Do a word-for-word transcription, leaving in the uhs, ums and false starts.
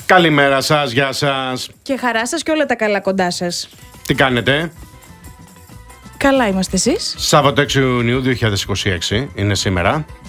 Καλημέρα σας, γεια σας. Και χαρά σας και όλα τα καλά κοντά σας. Τι κάνετε? Καλά είμαστε εσείς? Σάββατο έξι Ιουνίου δύο χιλιάδες είκοσι έξι είναι σήμερα.